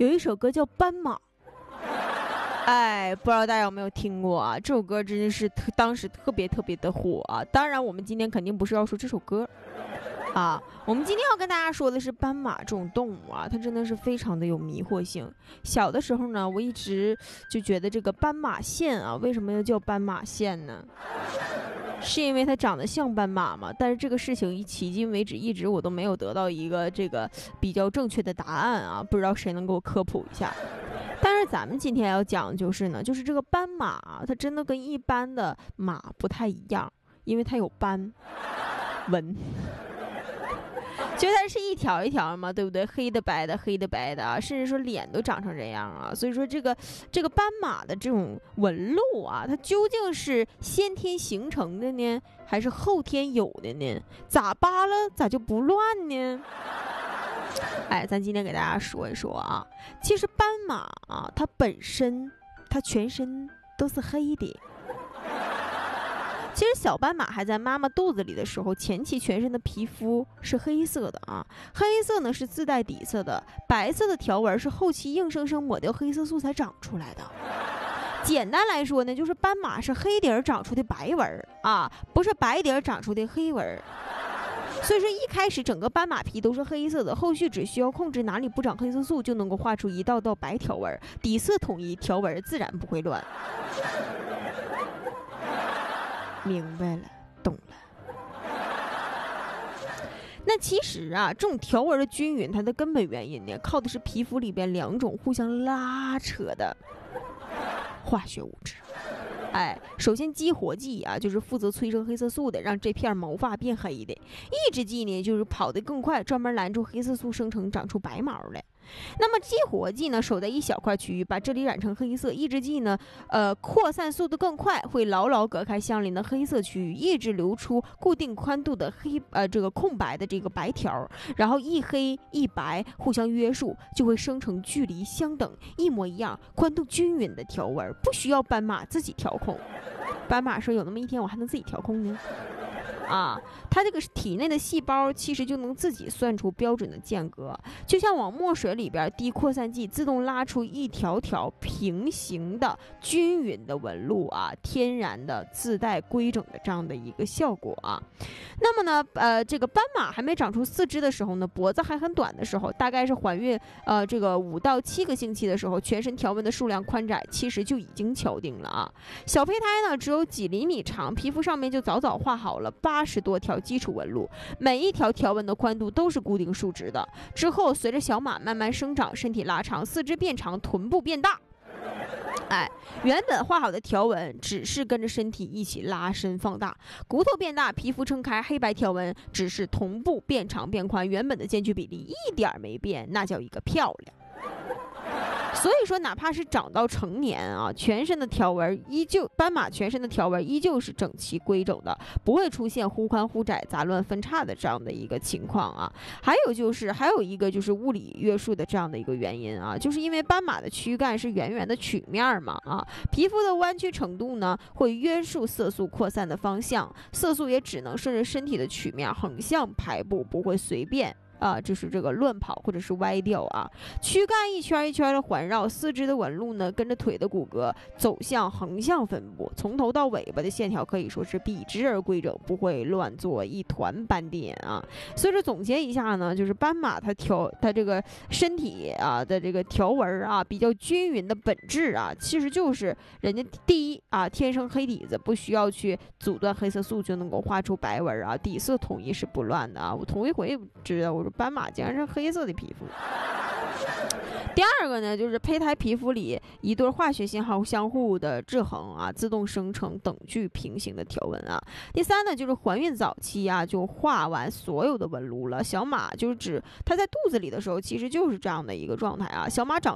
有一首歌叫《斑马》。哎，不知道大家有没有听过啊？这首歌真的是当时特别的火啊！当然，我们今天肯定不是要说这首歌啊，我们今天要跟大家说的是斑马这种动物啊，它真的是非常的有迷惑性。小的时候呢，我一直就觉得这个斑马线啊，为什么要叫斑马线呢？是因为它长得像斑马吗？但是这个事情迄今为止一直我都没有得到一个这个比较正确的答案啊，不知道谁能给我科普一下。但是咱们今天要讲的就是呢，就是这个斑马啊，它真的跟一般的马不太一样，因为它有斑纹。觉得它是一条一条嘛，对不对？黑的白的，黑的白的啊，甚至说脸都长成这样啊。所以说这个斑马的这种纹路啊，它究竟是先天形成的呢，还是后天有的呢？咋扒了咋就不乱呢？哎，咱今天给大家说一说啊，其实斑马啊，它本身它全身都是黑的。其实小斑马还在妈妈肚子里的时候，前期全身的皮肤是黑色的啊，黑色呢是自带底色的，白色的条纹是后期硬生生抹掉黑色素才长出来的。简单来说呢，就是斑马是黑底儿长出的白纹啊，不是白底儿长出的黑纹。所以说一开始整个斑马皮都是黑色的，后续只需要控制哪里不长黑色素，就能够画出一道道白条纹，底色统一，条纹自然不会乱。明白了，懂了。那其实啊，这种条纹的均匀，它的根本原因呢，靠的是皮肤里边两种互相拉扯的化学物质。哎，首先激活剂啊，就是负责催生黑色素的，让这片毛发变黑的；抑制剂呢，就是跑得更快，专门拦住黑色素生成，长出白毛来。那么激活剂呢，守在一小块区域，把这里染成黑色；抑制剂呢，扩散速度更快，会牢牢隔开相邻的黑色区域，抑制流出固定宽度的这个空白的这个白条，然后一黑一白互相约束，就会生成距离相等、一模一样、宽度均匀的条纹，不需要斑马自己调控。斑马说有那么一天我还能自己调控呢？啊，它这个体内的细胞其实就能自己算出标准的间隔，就像往墨水里边滴扩散剂，自动拉出一条条平行的均匀的纹路啊，天然的自带规整的这样的一个效果啊。那么呢，这个斑马还没长出四肢的时候呢，脖子还很短的时候，大概是怀孕这个5到7个星期的时候，全身条纹的数量宽窄其实就已经敲定了啊。小胚胎呢只有几厘米长，皮肤上面就早早画好了80多条基础纹路，每一条条纹的宽度都是固定数值的。之后随着小马慢慢生长，身体拉长，四肢变长，臀部变大。哎，原本画好的条纹只是跟着身体一起拉伸放大，骨头变大，皮肤撑开，黑白条纹只是同步变长变宽，原本的间距比例一点没变，那叫一个漂亮。所以说哪怕是长到成年啊，全身的条纹依旧，斑马全身的条纹依旧是整齐规整的，不会出现忽宽忽窄、杂乱分叉的这样的一个情况啊。还有一个就是物理约束的这样的一个原因啊，就是因为斑马的躯干是圆圆的曲面嘛啊，皮肤的弯曲程度呢会约束色素扩散的方向，色素也只能顺着身体的曲面横向排布，不会随便就是这个乱跑或者是歪掉啊。躯干一圈一圈的环绕，四肢的纹路呢跟着腿的骨骼走向横向分布，从头到尾巴的线条可以说是笔直而规整，不会乱作一团斑点啊。所以说总结一下呢，就是斑马它这个身体啊的这个条纹啊比较均匀的本质啊，其实就是人家第一啊天生黑底子，不需要去阻断黑色素就能够画出白纹啊，底色统一是不乱的啊。我头一回知道我说斑马竟然是黑色的皮肤。第二个呢，就是胚胎皮肤里一对化学信号相互的制衡啊，自动生成等距平行的条纹啊。第三呢，就是怀孕早期啊，就画完所有的纹路了。小马就是指它在肚子里的时候，其实就是这样的一个状态啊。小马长